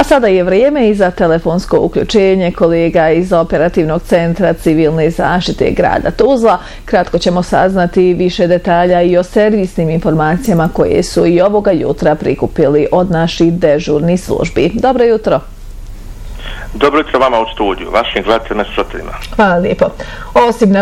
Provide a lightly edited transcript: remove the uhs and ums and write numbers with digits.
A sada je vrijeme i za telefonsko uključenje kolega iz Operativnog centra civilne zaštite grada Tuzla. Kratko ćemo saznati više detalja i o servisnim informacijama koje su i ovoga jutra prikupili od naših dežurnih službi. Dobro jutro. Dobro jutro vama u studiju, vašim gledateljima i slušateljima. Hvala lijepo. Osim